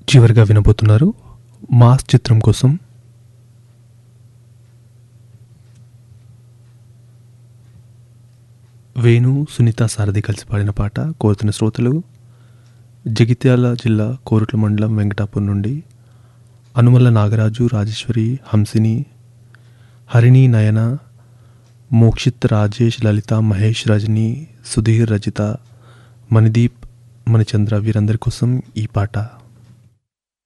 చివరిగా వినబోతున్నారు మాస్ చిత్రం కోసం వేణు సునీత సారథి కలిసి పాడిన పాట. కోరుతున్న శ్రోతలు జగిత్యాల జిల్లా కోరుట్ల మండలం వెంకటాపూర్ నుండి అనుమల్ల నాగరాజు, రాజేశ్వరి, హంసిని, హరిణి, నయన, మోక్షిత్, రాజేష్, లలిత, మహేష్, రజని, సుధీర్, రజిత, మణిదీప్, మణిచంద్ర వీరందరి కోసం ఈ పాట.